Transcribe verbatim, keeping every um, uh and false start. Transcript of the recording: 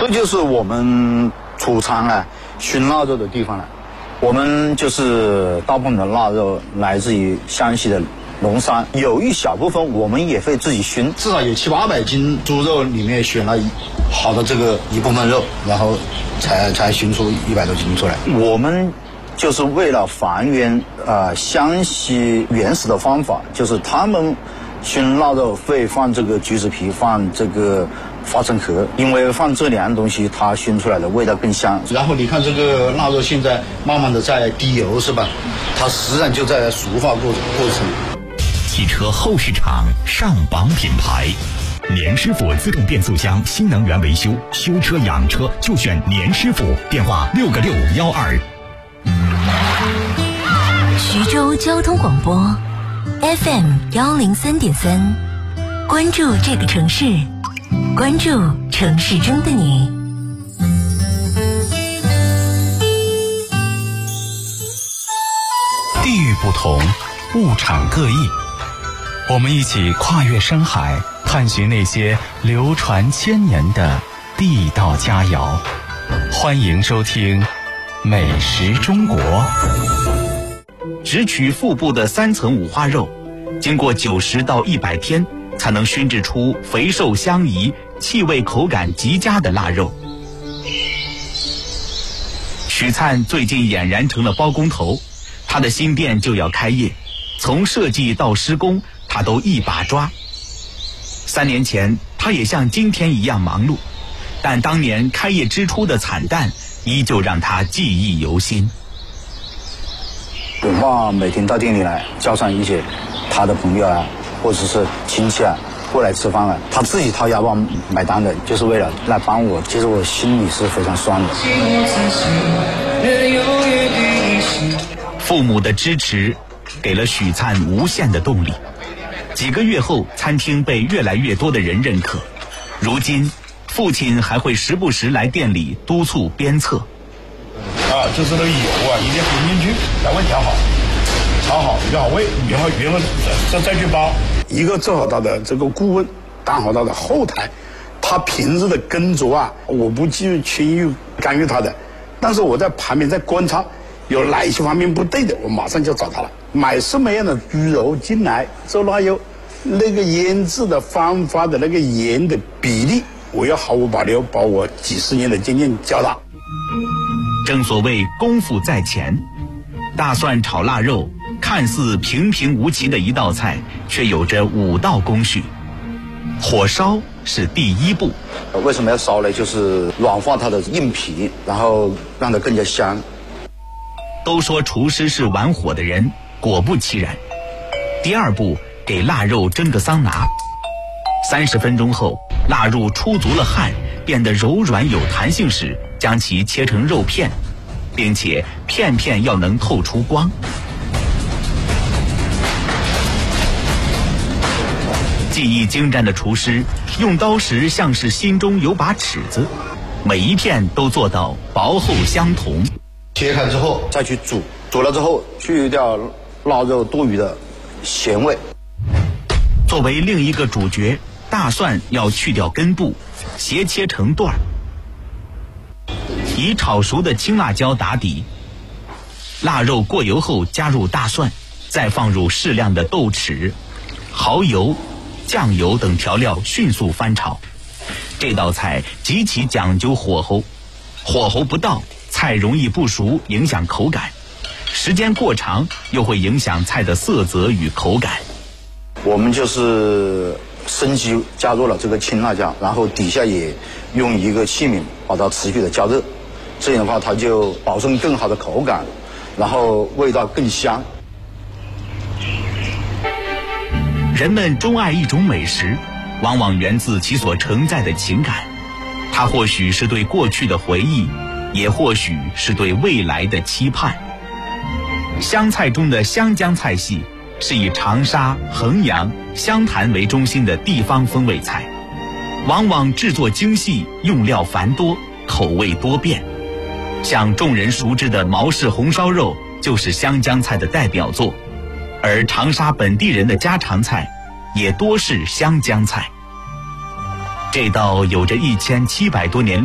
这就是我们储藏啊熏腊肉的地方了。我们就是大部分的腊肉来自于湘西的龙山，有一小部分我们也会自己熏，至少有七八百斤猪肉里面选了好的这个一部分肉，然后才才熏出一百多斤出来。我们就是为了还原呃湘西原始的方法，就是他们熏腊肉会放这个橘子皮，放这个花生壳，因为放这两样东西，它熏出来的味道更香。然后你看这个腊肉现在慢慢的在滴油，是吧？它实际上就在熟化过过程。 汽车后市场上榜品牌，年师傅自动变速箱新能源维修，修车养车就选年师傅，电话六个六幺二。 徐州交通广播 F M 幺零三点三，关注这个城市，关注城市中的你。 地域不同，物产各异，我们一起跨越山海，探寻那些流传千年的地道佳肴。欢迎收听《美食中国》。 只取腹部的三层五花肉，经过九十到一百天，才能熏制出肥瘦相宜、气味口感极佳的腊肉。许灿最近俨然成了包工头，他的新店就要开业，从设计到施工，他都一把抓。三年前，他也像今天一样忙碌，但当年开业之初的惨淡，依旧让他记忆犹新。 董爸每天到店里来，叫上一些他的朋友啊，或者是亲戚啊过来吃饭啊，他自己掏腰包买单的，就是为了来帮我。其实我心里是非常酸的。 父母的支持给了许灿无限的动力。几个月后，餐厅被越来越多的人认可。如今，父亲还会时不时来店里督促鞭策。 啊，就是那个油啊，一定混进去，再往调好，炒好调好味，然后然后再再去包。一个做好他的这个顾问，当好他的后台，他平日的耕作啊，我不去轻易干预他的，但是我在旁边在观察，有哪些方面不对的，我马上就找他了。买什么样的猪肉进来做腊肉，那个腌制的方法的那个盐的比例，我要毫无保留把我几十年的经验教他。 正所谓功夫在前，大蒜炒腊肉看似平平无奇的一道菜，却有着五道工序。火烧是第一步。 为什么要烧呢？就是软化它的硬皮，然后让它更加香。 都说厨师是玩火的人，果不其然。第二步，给腊肉蒸个桑拿。三十分钟后，腊肉出足了汗，变得柔软有弹性时，将其切成肉片，并且片片要能透出光。技艺精湛的厨师用刀时像是心中有把尺子，每一片都做到薄厚相同。 切开之后再去煮，煮了之后去掉腊肉多余的咸味。 作为另一个主角，大蒜要去掉根部，斜切成段儿，以炒熟的青辣椒打底。腊肉过油后加入大蒜，再放入适量的豆豉、蚝油、酱油等调料，迅速翻炒。这道菜极其讲究火候，火候不到，菜容易不熟，影响口感；时间过长，又会影响菜的色泽与口感。 我们就是升级加入了这个青辣椒，然后底下也用一个器皿把它持续的加热，这样的话它就保证更好的口感，然后味道更香。 人们钟爱一种美食，往往源自其所承载的情感，它或许是对过去的回忆，也或许是对未来的期盼。湘菜中的湘江菜系是以长沙、衡阳、湘潭为中心的地方风味菜，往往制作精细，用料繁多，口味多变。像众人熟知的毛氏红烧肉就是湘江菜的代表作，而长沙本地人的家常菜也多是湘江菜。这道有着一千七百多年